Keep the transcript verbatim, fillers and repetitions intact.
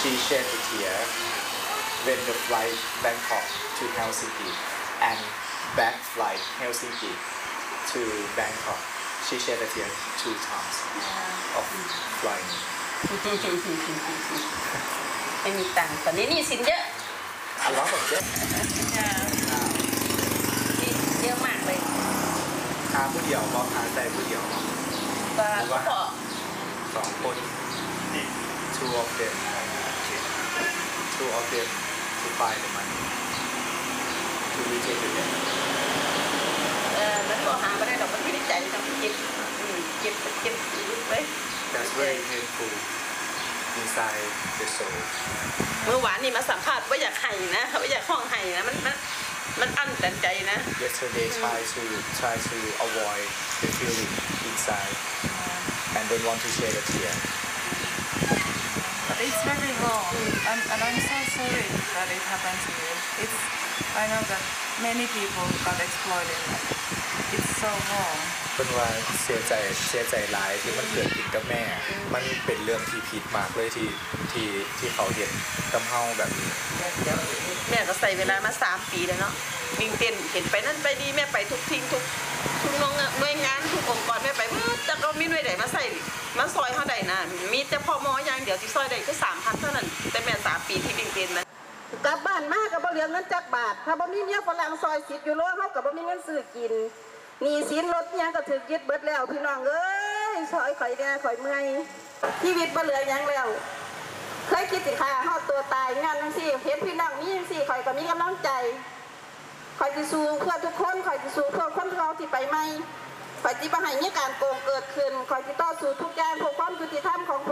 she shed a tear when the flight Bangkok to Helsinki and back flight Helsinki to Bangkok she shed a tear two times of flying ไม่มีตังค์ตอนนี้นี่สินเยอะ a lot of debt เยอะมากเลยหาผู้เดียวก็หาใจผู้เดียวก็พอสองคน two of them two of them to find the money to repay the debt เออแล้วก็หาไม่ได้ดอกมันไม่ได้ใจทำเจ็บเจ็บเจ็บเลย That's very painful inside the soul เมื่อวานนี่มาสัมภาษณ์ว่าอยากไห้นะว่าอยากห้องไห้นะมันมันมันอั้นแต่ใจนะ Yesterday try to try to avoid the feeling inside and don't want to shed a tear It's very wrong and, and I'm so sorry that it happened to you It's I know that many people got exploited It's so wrong เป็นว่าเสียใจเสียใจร้ายที่มันเกิดขึ้นกับแม่มันเป็นเรื่องที่ผิดมากเลยที่ที่ที่เขาเห็นกำเฮาแบบนี้แม่ก็ใส่เวลามาสามปีแล้วเนาะวิ่งเต้นเห็นไปนั่นไปดีแม่ไปทุกทิ้งทุกทุกน้องหน่วยงานทุกองค์กรแม่ไปเมื่อจะเรามีหน่วยไหนมาใส่มาซอยเท่าใดนะมีแต่พอมออย่างเดียวที่ซอยใดก็สามพันเท่านั้นแต่แม่สามปีที่วิ่งเต้นนะกลับบ้านมากับบ่เหลือเงินจักบาทถ้าบ่มีเมียฝรั่งซอยสิบยูโรเฮากับบ่มีเงินซื้อกินหนี้สินรถยังก็ถูกยึดเบิดแล้วพี่น้องเอ้ยซอยข่อยแน่ข่อยเมื่อยชีวิตบ่เหลือหยังแล้วเคยคิดสิฆ่าเฮาตัวตายงานจังซี่เห็นพี่น้องมีจังซี่ข่อยก็มีกำลังใจข่อยสิสู้เพื่อทุกคนข่อยสิสู้เพื่อคนเราที่ไปใหม่ข่อยสิบ่ให้มีการโกงเกิดขึ้นข่อยสิต่อสู้ทุกอย่างเพื่อความยุติธรรมของ